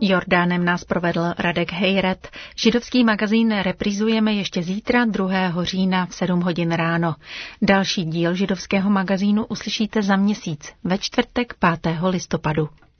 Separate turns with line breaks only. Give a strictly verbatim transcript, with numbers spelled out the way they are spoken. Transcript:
Jordánem nás provedl Radek Hejret. Židovský magazín reprizujeme ještě zítra druhého října v sedm hodin ráno. Další díl židovského magazínu uslyšíte za měsíc ve čtvrtek pátého listopadu.